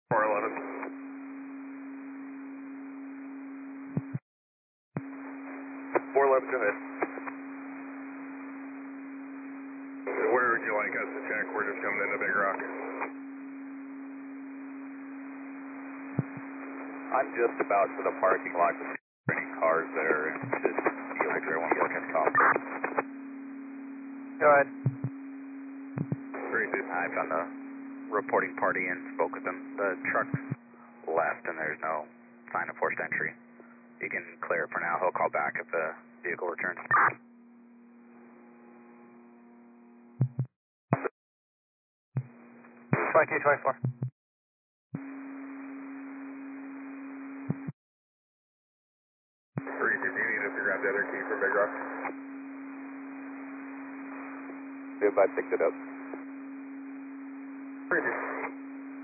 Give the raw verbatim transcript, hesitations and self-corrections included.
four eleven. four eleven, go ahead. Where would you like us to check? We're just coming into Big Rock. I'm just about to the parking lot with any cars there and just feel like I want to look at the top. Go ahead. Great, dude. I've done the reporting party and spoke with them. The truck's left and there's no sign of forced entry. You can clear it for now. He'll call back if the vehicle returns. twenty-two twenty-four. Three, did you need us to grab the other key from Big Rock? If I picked it up. Three,